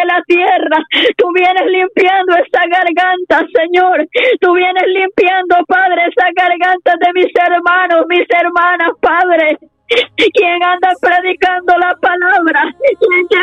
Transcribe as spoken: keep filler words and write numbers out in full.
de la tierra. Tú vienes limpiando esa garganta, Señor. Tú vienes limpiando, Padre, esa garganta de mis hermanos, mis hermanas, Padre. Quien anda predicando la palabra, quien